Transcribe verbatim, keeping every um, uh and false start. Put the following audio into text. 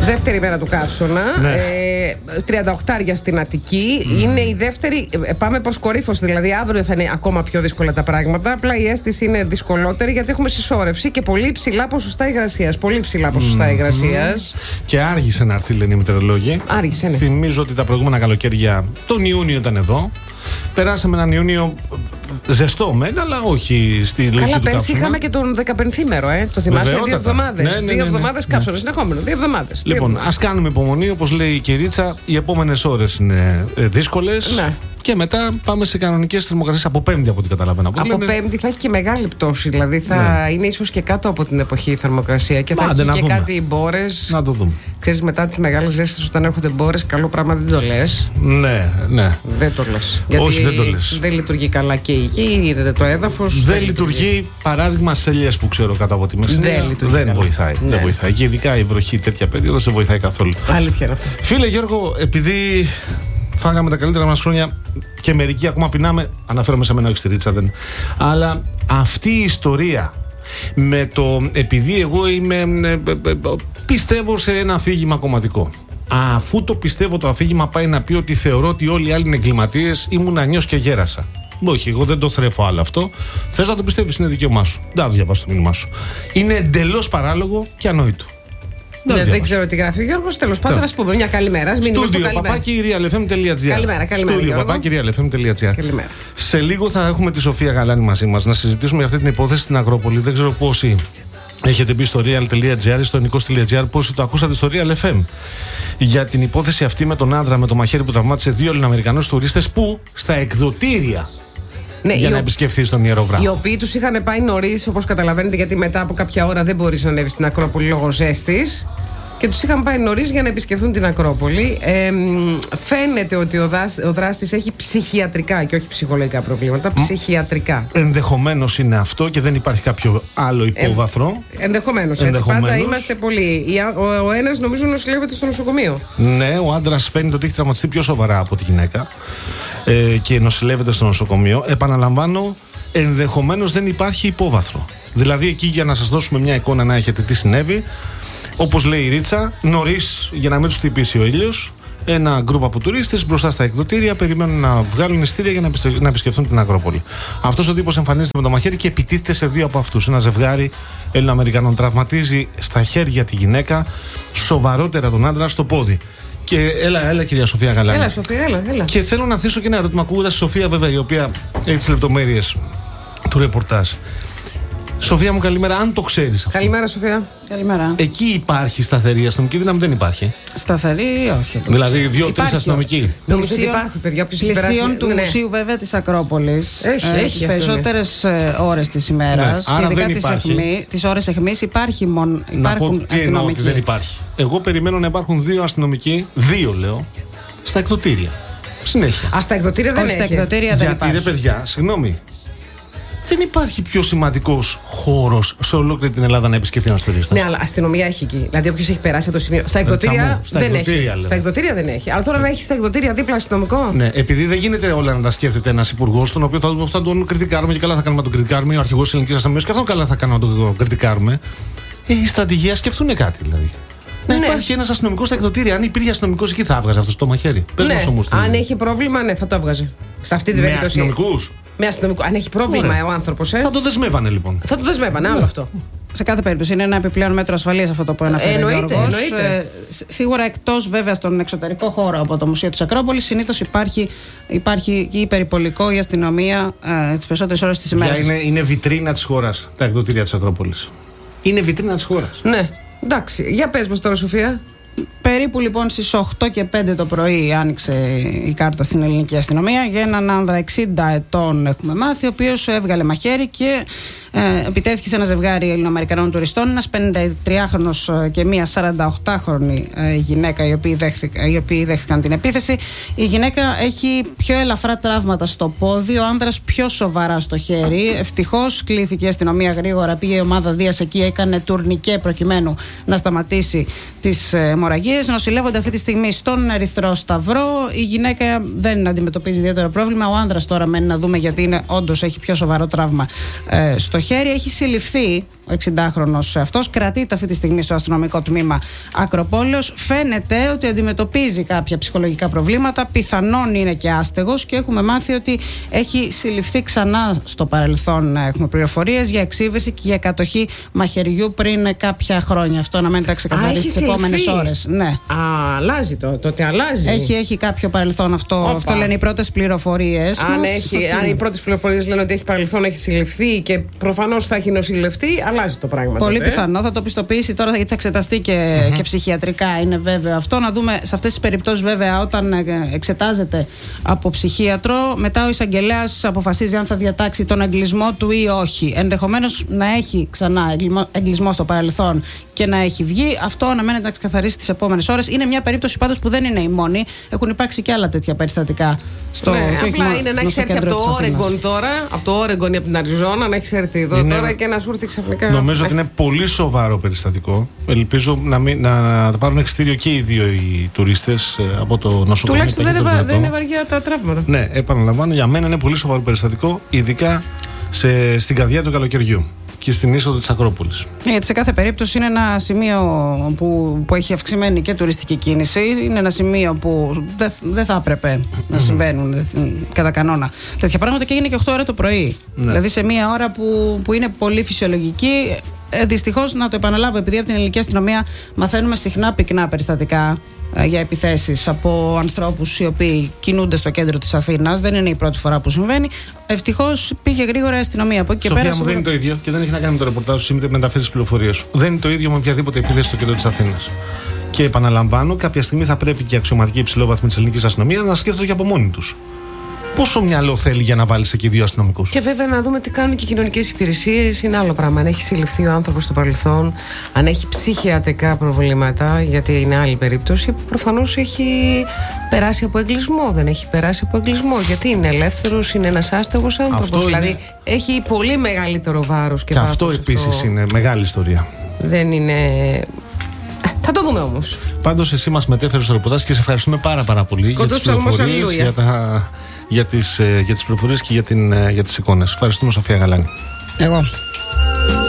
Δεύτερη μέρα του καύσωνα. Ναι. Ε, τριάντα οκτώ στην Αττική. Mm. Είναι η δεύτερη. Πάμε προς κορύφωση. Δηλαδή, αύριο θα είναι ακόμα πιο δύσκολα τα πράγματα. Απλά η αίσθηση είναι δυσκολότερη γιατί έχουμε συσσόρευση και πολύ ψηλά ποσοστά υγρασίας. Πολύ ψηλά ποσοστά mm. υγρασίας. Και άργησε να έρθει, λένε οι μετεωρολόγοι. Άργησε, ναι. Θυμίζω ότι τα προηγούμενα καλοκαίρια, τον Ιούνιο ήταν εδώ. Περάσαμε έναν Ιούνιο ζεστό μεν, αλλά όχι στη λογική Καλά, του πέρσι καύσωνα. είχαμε και τον δεκαπενθήμερο, ε. Το θυμάσαι, Βεβαιότατα. δύο εβδομάδες. Ναι, ναι, ναι, δύο ναι, εβδομάδες ναι. καύσωνα, συνεχόμενο. Δύο εβδομάδες. Λοιπόν, ας κάνουμε υπομονή, όπως λέει η Κυρίτσα. Οι επόμενες ώρες είναι ε, δύσκολες. Ναι. Και μετά πάμε σε κανονικές θερμοκρασίες από Πέμπτη, από ό,τι καταλαβαίνω. Από λένε... Πέμπτη θα έχει και μεγάλη πτώση. Δηλαδή θα Ναι. είναι ίσως και κάτω από την εποχή η θερμοκρασία και θα Άντε, έχει να και δούμε. κάτι μπόρες. Να το δούμε. Ξέρεις, μετά τις μεγάλες ζέστες, όταν έρχονται μπόρες, καλό πράγμα δεν το λες. Ναι, ναι. Δεν το λες. Όχι, δεν το λες. Δεν λειτουργεί καλά και η γη, είδατε το έδαφος. Δεν λειτουργεί, παράδειγμα, σε ελιές που ξέρω κάτω από τη Μεσσηνία. Δεν λειτουργεί Δεν καλά. βοηθάει. Ναι. Δεν βοηθάει. Και ειδικά η βροχή τέτοια περίοδο δεν βοηθάει καθόλου. Αλήθεια είναι αυτό. Φίλε Γιώργο, επειδή φάγαμε τα καλύτερα μας χρόνια και μερικοί ακόμα πεινάμε, αναφέρομαι σε μένα, όχι στη Ρίτσα, δεν. Αλλά αυτή η ιστορία με το, επειδή εγώ είμαι, ε, ε, ε, πιστεύω σε ένα αφήγημα κομματικό. Αφού το πιστεύω το αφήγημα πάει να πει ότι θεωρώ ότι όλοι οι άλλοι είναι εγκληματίες, ήμουν ανιός και γέρασα. Όχι, εγώ δεν το θρέφω άλλο αυτό. Θες να το πιστεύεις, είναι δικαίωμά σου. Δεν θα διαβάσω το μήνυμά σου. Είναι εντελώς παράλογο και ανόητο. Ναι, δεν, δεν ξέρω τι γράφει ο Γιώργος. Τέλος πάντων, ας πούμε μια καλημέρα. Ας μείνουμε στο Στούντιο παπάκι realfm.gr. Καλημέρα, καλημέρα. Στούντιο παπάκι realfm.gr. Καλημέρα. Σε λίγο θα έχουμε τη Σοφία Γαλάνη μαζί μας να συζητήσουμε για αυτή την υπόθεση στην Ακρόπολη. Δεν ξέρω πόσοι έχετε μπει στο real.gr ή στο nicos.gr, πόσοι το ακούσατε στο Real εφ εμ. Για την υπόθεση αυτή με τον άντρα με το μαχαίρι που τραυμάτισε δύο Ελληνοαμερικανούς τουρίστες που στα εκδοτήρια. Ναι, για να ο... επισκεφθεί τον Ιεροβράχο. Οι οποίοι τους είχαν πάει νωρίς, όπως καταλαβαίνετε, γιατί μετά από κάποια ώρα δεν μπορείς να ανέβεις στην Ακρόπολη λόγω ζέστης. Και τους είχαν πάει νωρίς για να επισκεφθούν την Ακρόπολη. Ε, φαίνεται ότι ο, δάσ, ο δράστης έχει ψυχιατρικά και όχι ψυχολογικά προβλήματα. Μ, ψυχιατρικά. Ενδεχομένως είναι αυτό και δεν υπάρχει κάποιο άλλο υπόβαθρο. Ε, ενδεχομένως. Έτσι ενδεχομένως. πάντα είμαστε πολλοί. Ο, ο, ο ένας νομίζω νοσηλεύεται στο νοσοκομείο. Ναι, ο άντρας φαίνεται ότι έχει τραυματιστεί πιο σοβαρά από τη γυναίκα ε, και νοσηλεύεται στο νοσοκομείο. Επαναλαμβάνω, ενδεχομένως δεν υπάρχει υπόβαθρο. Δηλαδή, εκεί για να σας δώσουμε μια εικόνα να έχετε τι συνέβη. Όπως λέει η Ρίτσα, νωρίς για να μην τους χτυπήσει ο ήλιος, ένα γκρουπ από τουρίστες μπροστά στα εκδοτήρια περιμένουν να βγάλουν εισιτήρια για να επισκεφθούν την Ακρόπολη. Αυτός ο τύπος εμφανίζεται με το μαχαίρι και επιτίθεται σε δύο από αυτούς. Ένα ζευγάρι Ελληνοαμερικανών τραυματίζει στα χέρια τη γυναίκα, σοβαρότερα τον άντρα στο πόδι. Και έλα, έλα κυρία Σοφία Γαλάνη. Έλα, Σοφία, έλα, έλα. Και θέλω να θέσω και ένα ερώτημα, ακούγοντας τη Σοφία, βέβαια, η οποία έχει τις λεπτομέρειες του ρεπορτάζ. Σοφία μου, καλημέρα, αν το ξέρεις αυτό. Καλημέρα, Σοφία. Καλημέρα. Εκεί υπάρχει σταθερή αστυνομική δύναμη, δεν υπάρχει. Σταθερή, όχι. Δηλαδή, δύο-τρεις αστυνομικοί. Νομίζω ότι υπάρχει, παιδιά. Όποιος έχει περάσει. Πλησίων του Ναι. μουσείου, βέβαια, της Ακρόπολης. Έχει, ε, έχει τις περισσότερες ε, ώρες της ημέρας. Ναι, άρα και ειδικά δεν τις, υπάρχει. εχμή, τις ώρες εχμής υπάρχει μόνο, Να πω υπάρχουν τι εννοώ ότι αστυνομικοί. δεν υπάρχει. Εγώ περιμένω να υπάρχουν δύο αστυνομικοί, δύο λέω, στα εκδοτήρια. Συνέχεια. Α, στα εκδοτήρια δεν Όχι, στα έχει. εκδοτήρια δεν Γιατί υπάρχει. ρε παιδιά, συγγνώμη. Δεν υπάρχει πιο σημαντικός χώρος σε ολόκληρη την Ελλάδα να επισκεφτεί ένα τουρίστα. Ναι, αλλά αστυνομία έχει εκεί. Δηλαδή, όποιος έχει περάσει από το σημείο. Στα εκδοτήρια τσαμού. Στα δεν εκδοτήρια, έχει. λέω. Στα εκδοτήρια δεν έχει. Αλλά τώρα να έχει στα εκδοτήρια δίπλα αστυνομικό. Ναι, επειδή δεν γίνεται όλα να τα σκέφτεται ένας υπουργός, τον οποίο θα, θα τον κριτικάρουμε και καλά θα κάνουμε να τον κριτικάρουμε, ο αρχηγός της ελληνικής αστυνομίας και αυτόν καλά θα κάνουμε να τον κριτικάρουμε. Ε, η στρατηγία σκεφτούν κάτι δηλαδή. Να Ναι. υπάρχει ένας αστυνομικός στα εκδοτήρια. Αν υπήρχε αστυνομικός εκεί, θα έβγαζε αυτό το μαχαίρι. Πες Ναι, μας όμως. τι αν είναι. έχει πρόβλημα, ναι, θα το έβγαζε. Σε αυτή την Με περίπτωση. αστυνομικούς. Με αστυνομικό. Αν έχει πρόβλημα Ωραία. ο άνθρωπος, ε, Θα το δεσμεύανε λοιπόν. θα το δεσμεύανε, άλλο αυτό. Σε κάθε περίπτωση είναι ένα επιπλέον μέτρο ασφαλείας αυτό το που αναφέρει ο Εννοείται, Γιώργος. εννοείται. Ε, σ- σίγουρα εκτός βέβαια στον εξωτερικό χώρο από το Μουσείο της Ακρόπολης συνήθως υπάρχει, υπάρχει ή περιπολικό ή αστυνομία ε, τις περισσότερες ώρες της ημέρας. Είναι, είναι βιτρίνα της χώρας τα εκδοτήρια της Ακρόπολης. Είναι βιτρίνα της χώρας. Ναι, εντάξει. Για πες μας τώρα, Σοφία. Περίπου λοιπόν στις οκτώ και πέντε το πρωί άνοιξε η κάρτα στην ελληνική αστυνομία για έναν άνδρα εξήντα ετών, έχουμε μάθει, ο οποίος έβγαλε μαχαίρι και ε, επιτέθηκε σε ένα ζευγάρι Ελληνοαμερικανών τουριστών, ένας πενηντατριάχρονος και μία σαρανταοκτάχρονη ε, γυναίκα, οι οποίοι, δέχθηκαν, οι οποίοι δέχθηκαν την επίθεση. Η γυναίκα έχει πιο ελαφρά τραύματα στο πόδι, ο άνδρας πιο σοβαρά στο χέρι. Ευτυχώς κλήθηκε η αστυνομία γρήγορα, πήγε η ομάδα Δίας εκεί, έκανε τουρνικέ προκειμένου να σταματήσει τις αιμορραγίες. Νοσηλεύονται αυτή τη στιγμή στον Ερυθρό Σταυρό. Η γυναίκα δεν αντιμετωπίζει ιδιαίτερο πρόβλημα. Ο άνδρας τώρα μένει να δούμε, γιατί είναι όντως έχει πιο σοβαρό τραύμα ε, στο χέρι. Έχει συλληφθεί ο εξηντάχρονος αυτός. Κρατείται αυτή τη στιγμή στο αστυνομικό τμήμα Ακροπόλεως. Φαίνεται ότι αντιμετωπίζει κάποια ψυχολογικά προβλήματα. Πιθανόν είναι και άστεγος και έχουμε μάθει ότι έχει συλληφθεί ξανά στο παρελθόν. Έχουμε πληροφορίες για εξίβεση και για κατοχή μαχαιριού πριν κάποια χρόνια. Αυτό να μένει τα ξεκαθαρίσει τις επόμενες ώρες. Ναι. Α, αλλάζει το, τότε αλλάζει. Έχει, έχει κάποιο παρελθόν αυτό. Οπα. Αυτό λένε οι πρώτες πληροφορίες. Αν, μας, έχει, αν οι πρώτες πληροφορίες λένε ότι έχει παρελθόν, έχει συλληφθεί και προφανώς θα έχει νοσηλευτεί, αλλάζει το πράγμα. Πολύ τότε. πιθανό. Θα το πιστοποιήσει τώρα γιατί θα εξεταστεί και, mm-hmm. και ψυχιατρικά. Είναι βέβαιο αυτό. Να δούμε σε αυτές τις περιπτώσεις, βέβαια, όταν εξετάζεται από ψυχίατρο, μετά ο εισαγγελέας αποφασίζει αν θα διατάξει τον εγκλισμό του ή όχι. Ενδεχομένως να έχει ξανά εγκλισμό στο παρελθόν και να έχει βγει. Αυτό αναμένεται να ξεκαθαρίσει τις επόμενες ώρες. Είναι μια περίπτωση πάντως που δεν είναι η μόνη. Έχουν υπάρξει και άλλα τέτοια περιστατικά στο ναι, απλά είναι να έχει έρθει από το Όρεγκον τώρα, από το Όρεγκον ή από την Αριζόνα, να έχει έρθει εδώ είναι... τώρα και να σου έρθει ξαφνικά. Νομίζω ότι είναι πολύ σοβαρό περιστατικό. Ελπίζω να, μην, να, να πάρουν εξτήριο και οι δύο οι τουρίστες από το νοσοκομείο. Τουλάχιστον δεν, ευα, δεν είναι βαριά τα τραύματα. Ναι, επαναλαμβάνω, για μένα είναι πολύ σοβαρό περιστατικό, ειδικά σε, στην καρδιά του καλοκαιριού και στην είσοδο της Ακρόπολης. Γιατί σε κάθε περίπτωση είναι ένα σημείο που, που έχει αυξημένη και τουριστική κίνηση. Είναι ένα σημείο που δεν δε θα έπρεπε να συμβαίνουν κατά κανόνα τέτοια πράγματα και είναι και οκτώ ώρα το πρωί. Ναι. Δηλαδή σε μια ώρα που, που είναι πολύ φυσιολογική. Ε, δυστυχώς, να το επαναλάβω, επειδή από την ελληνική αστυνομία μαθαίνουμε συχνά πυκνά περιστατικά ε, για επιθέσεις από ανθρώπους οι οποίοι κινούνται στο κέντρο της Αθήνας. Δεν είναι η πρώτη φορά που συμβαίνει. Ευτυχώς πήγε γρήγορα η αστυνομία από εκεί και πέρα. Σοφία μου, δεν είναι το ίδιο και δεν έχει να κάνει με το ρεπορτάζ σου ή με μεταφέρει τις πληροφορίες σου. Δεν είναι το ίδιο με οποιαδήποτε επίθεση στο κέντρο της Αθήνας. Και επαναλαμβάνω, κάποια στιγμή θα πρέπει και οι αξιωματικοί υψηλόβαθμοι της ελληνικής αστυνομίας να σκέφτονται και από μόνοι τους. Πόσο μυαλό θέλει για να βάλει εκεί δύο αστυνομικούς. Και βέβαια να δούμε τι κάνουν και οι κοινωνικές υπηρεσίες. Είναι άλλο πράγμα. Αν έχει συλληφθεί ο άνθρωπος στο παρελθόν, αν έχει ψυχιατρικά προβλήματα, γιατί είναι άλλη περίπτωση, που προφανώς έχει περάσει από εγκλισμό. Δεν έχει περάσει από εγκλισμό. Γιατί είναι ελεύθερος, είναι ένας άστεγος άνθρωπος. Δηλαδή είναι... έχει πολύ μεγαλύτερο βάρος και, και βάθος. Αυτό επίσης είναι μεγάλη ιστορία. Δεν είναι. Θα το δούμε όμως. Πάντως εσύ μας μετέφερες το ρεπορτάζ και σε ευχαριστούμε πάρα πάρα πολύ για τις πληροφορίες, για, τα, για τις, για τις πληροφορίες και για, την, για τις εικόνες. Ευχαριστούμε, Σοφία Γαλάνη. Εγώ.